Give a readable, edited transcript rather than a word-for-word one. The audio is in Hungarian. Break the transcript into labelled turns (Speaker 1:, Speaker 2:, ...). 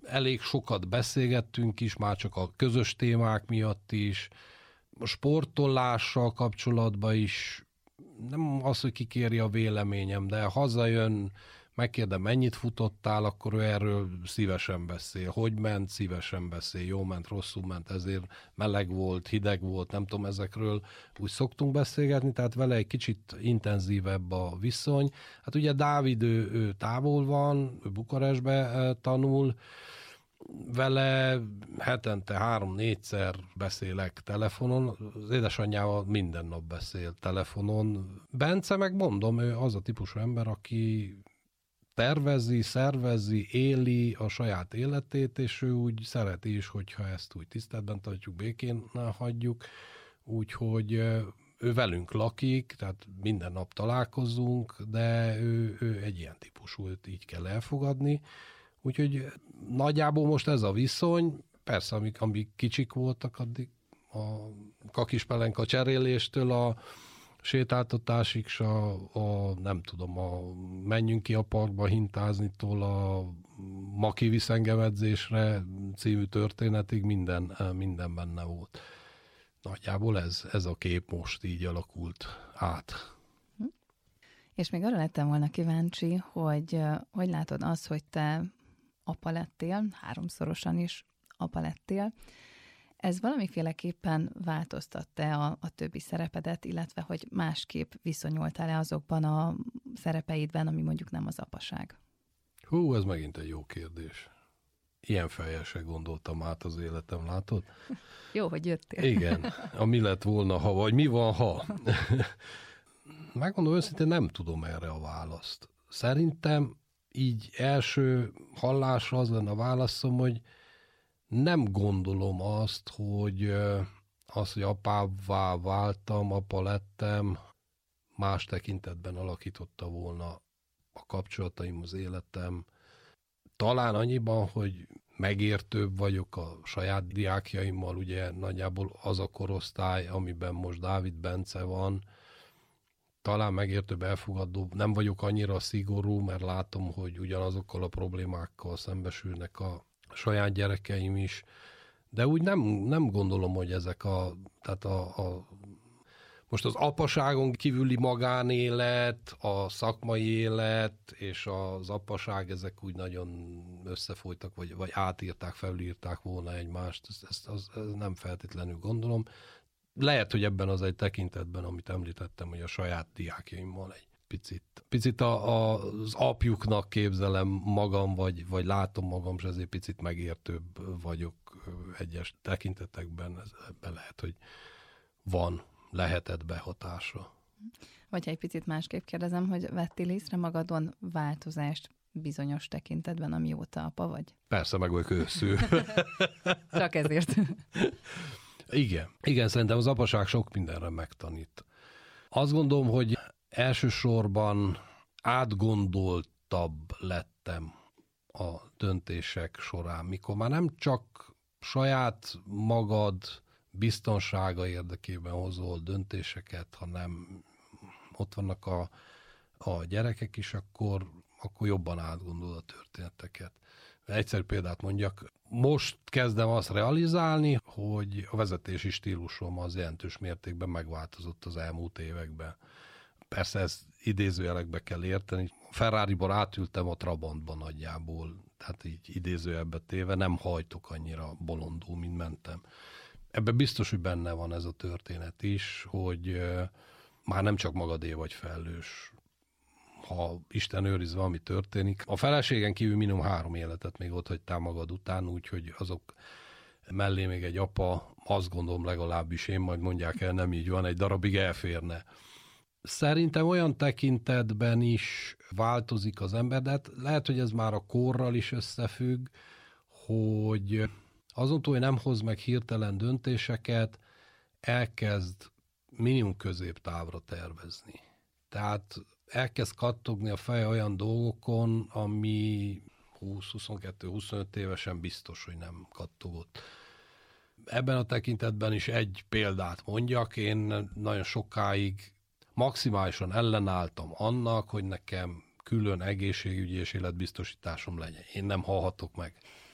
Speaker 1: elég sokat beszélgettünk is, már csak a közös témák miatt is, a sportolással kapcsolatban is, nem az, hogy kikéri a véleményem, de hazajön, megkérdem, mennyit futottál, akkor ő erről szívesen beszél. Hogy ment, szívesen beszél. Jó ment, rosszul ment, ezért meleg volt, hideg volt, nem tudom, ezekről úgy szoktunk beszélgetni, tehát vele egy kicsit intenzívebb a viszony. Hát ugye Dávid, ő távol van, ő Bukarestbe tanul, vele hetente 3-4-szer beszélek telefonon, az édesanyjával minden nap beszél telefonon. Bence meg mondom, ő az a típusú ember, aki tervezi, szervezi, éli a saját életét, és ő úgy szereti is, hogyha ezt úgy tiszteletben tartjuk, békén hagyjuk, úgyhogy ő velünk lakik, tehát minden nap találkozunk, de ő egy ilyen típusú, őt így kell elfogadni. Úgyhogy nagyjából most ez a viszony, persze, amíg kicsik voltak, addig a kakispelenka cseréléstől a sétáltatásig, nem tudom, menjünk ki a parkba hintáznyitól a maki viszengevedzésre című történetig minden benne volt. Nagyjából ez a kép most így alakult át.
Speaker 2: És még arra lettem volna kíváncsi, hogy látod azt, hogy te apa lettél, 3-szorosan is apa lettél. Ez valamiféleképpen változtatta a többi szerepedet, illetve hogy másképp viszonyultál-e azokban a szerepeidben, ami mondjuk nem az apaság?
Speaker 1: Hú, ez megint egy jó kérdés. Ilyen fejjel se gondoltam át az életem, látod?
Speaker 2: Jó, hogy jöttél.
Speaker 1: Igen, a mi lett volna, ha, vagy mi van, ha. Megmondom őszintén, nem tudom erre a választ. Szerintem így első hallásra az lenne a válaszom, hogy nem gondolom azt, hogy apává váltam, apa lettem, más tekintetben alakította volna a kapcsolataim, az életem. Talán annyiban, hogy megértőbb vagyok a saját diákjaimmal, ugye nagyjából az a korosztály, amiben most Dávid Bence van, talán megértőbb, elfogadóbb, nem vagyok annyira szigorú, mert látom, hogy ugyanazokkal a problémákkal szembesülnek a saját gyerekeim is, de úgy nem gondolom, hogy ezek most az apaságon kívüli magánélet, a szakmai élet és az apaság, ezek úgy nagyon összefolytak, vagy átírták, felülírták volna egymást, ezt nem feltétlenül gondolom. Lehet, hogy ebben az egy tekintetben, amit említettem, hogy a saját diákjaimmal egy picit az apjuknak képzelem magam, vagy látom magam, és ezért picit megértőbb vagyok egyes tekintetekben. Ebben lehet, hogy lehetett behatása.
Speaker 2: Vagy ha egy picit másképp kérdezem, hogy vettél észre magadon változást bizonyos tekintetben, amióta apa vagy?
Speaker 1: Persze, meg vagyok őszül.
Speaker 2: Csak ezért.
Speaker 1: Igen, szerintem az apaság sok mindenre megtanít. Azt gondolom, hogy elsősorban átgondoltabb lettem a döntések során, mikor már nem csak saját magad biztonsága érdekében hozol döntéseket, hanem ott vannak a gyerekek is, akkor jobban átgondol a történeteket. Egyszerű példát mondjak, most kezdem azt realizálni, hogy a vezetési stílusom az jelentős mértékben megváltozott az elmúlt években. Persze ezt idézőjelekbe kell érteni. A Ferrariból átültem a Trabantba nagyjából, tehát így idézőjelbe téve nem hajtok annyira bolondul, mint mentem. Ebben biztos, hogy benne van ez a történet is, hogy már nem csak magadé vagy felelős, ha Isten őriz, valami történik. A feleségen kívül minimum 3 életet még ott hagytál magad után, úgyhogy azok mellé még egy apa, azt gondolom legalábbis én, majd mondják el, nem így van, egy darabig elférne. Szerintem olyan tekintetben is változik az ember, de hát lehet, hogy ez már a korral is összefügg, hogy azon hogy nem hoz meg hirtelen döntéseket, elkezd minimum középtávra tervezni. Tehát elkezd kattogni a feje olyan dolgokon, ami 20-22-25 évesen biztos, hogy nem kattogott. Ebben a tekintetben is egy példát mondjak, én nagyon sokáig maximálisan ellenálltam annak, hogy nekem külön egészségügyi és életbiztosításom legyen. Én nem halhatok meg.